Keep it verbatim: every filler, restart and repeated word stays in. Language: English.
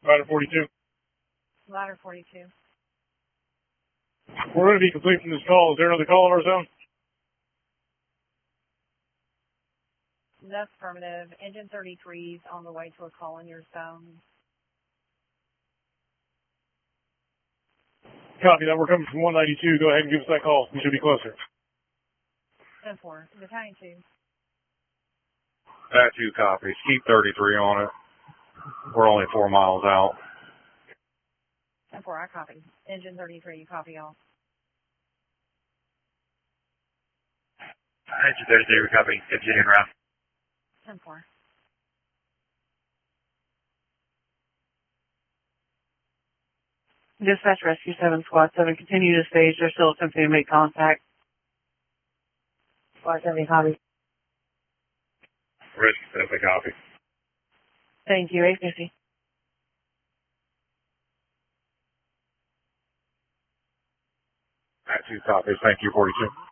Ladder forty-two. Ladder forty-two. We're going to be complete from this call. Is there another call in our zone? That's affirmative. Engine thirty-three's on the way to a call in your zone. Copy that. We're coming from one ninety-two. Go ahead and give us that call. We should be closer. ten four. Battalion two. That two copies. Keep thirty-three on it. We're only four miles out. ten four, I copy. Engine thirty-three, you copy all. Engine thirty-three, we copy. Continue around. ten four. Dispatch Rescue seven, Squad seven, continue to stage. They're still attempting to make contact. Squad seven, copy. Rescue seven, copy. Thank you, eight fifty. That two copies. Thank you, forty-two.